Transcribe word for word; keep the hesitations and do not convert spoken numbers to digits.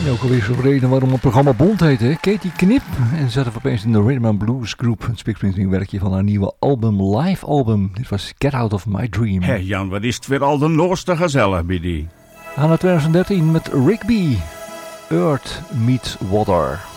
Ook alweer zo'n reden waarom het programma Bond heet, hè? Katie Knip. En zat er opeens in de Rhythm and Blues Group. Het Spiksplinting werkje van haar nieuwe album, live album. Dit was Get Out of My Dream. Hé Jan, wat is het weer al de nooste gezellig bij die. We gaan naar twintig dertien met Rigby. Earth Meets Water.